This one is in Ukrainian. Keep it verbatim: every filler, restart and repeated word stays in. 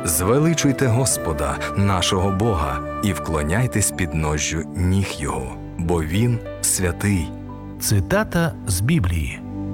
Звеличуйте Господа, нашого Бога, і вклоняйтесь підножжю ніг Його, бо Він святий. Цитата з Біблії.